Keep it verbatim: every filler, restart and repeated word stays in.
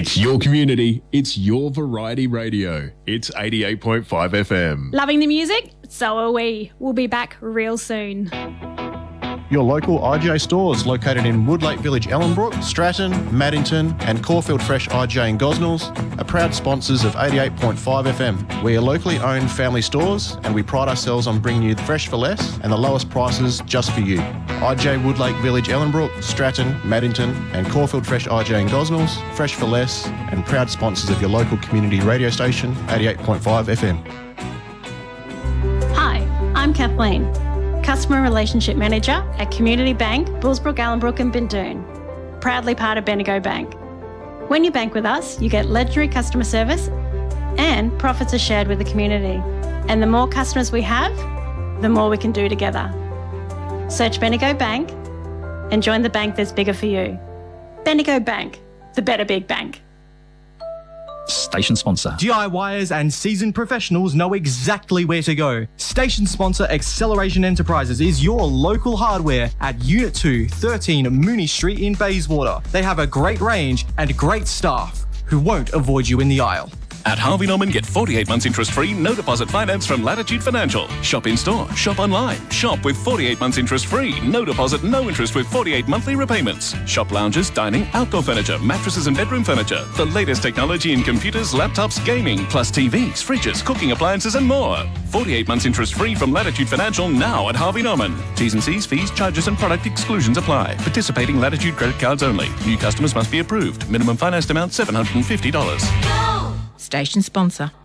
It's your community. It's your variety radio. It's eighty-eight point five F M. Loving the music? So are we. We'll be back real soon. Your local I G A stores located in Woodlake Village, Ellenbrook, Stratton, Maddington and Caulfield Fresh I G A in Gosnells are proud sponsors of eighty-eight point five F M. We are locally owned family stores and we pride ourselves on bringing you fresh for less and the lowest prices just for you. I G A Woodlake Village, Ellenbrook, Stratton, Maddington and Caulfield Fresh I G A in Gosnells, fresh for less and proud sponsors of your local community radio station, eighty-eight point five F M. Hi, I'm Kathleen, Customer Relationship Manager at Community Bank, Bullsbrook, Allenbrook and Bindoon, proudly part of Bendigo Bank. When you bank with us, you get legendary customer service and profits are shared with the community. And the more customers we have, the more we can do together. Search Bendigo Bank and join the bank that's bigger for you. Bendigo Bank, the better big bank. Station sponsor. D I Yers and seasoned professionals know exactly where to go. Station sponsor Acceleration Enterprises is your local hardware at Unit two, thirteen Mooney Street in Bayswater. They have a great range and great staff who won't avoid you in the aisle. At Harvey Norman, get forty-eight months interest-free, no deposit finance from Latitude Financial. Shop in-store, shop online. Shop with forty-eight months interest-free, no deposit, no interest with forty-eight monthly repayments. Shop lounges, dining, outdoor furniture, mattresses and bedroom furniture. The latest technology in computers, laptops, gaming, plus T Vs, fridges, cooking appliances and more. forty-eight months interest-free from Latitude Financial now at Harvey Norman. T's and C's, fees, charges and product exclusions apply. Participating Latitude credit cards only. New customers must be approved. Minimum financed amount seven hundred fifty dollars. Station sponsor.